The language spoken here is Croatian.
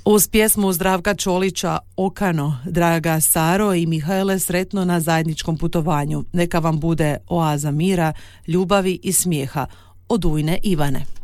Uz pjesmu Zdravka Čolića Okano, draga Saro i Mihajle, sretno na zajedničkom putovanju. Neka vam bude oaza mira, ljubavi i smijeha. Od Ujne Ivane.